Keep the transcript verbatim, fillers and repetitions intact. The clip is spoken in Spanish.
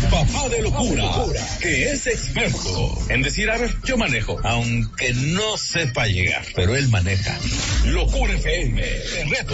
papá de locura, que es experto en decir, a ver, yo manejo, aunque no sepa llegar, pero él maneja. Locura F M, te reto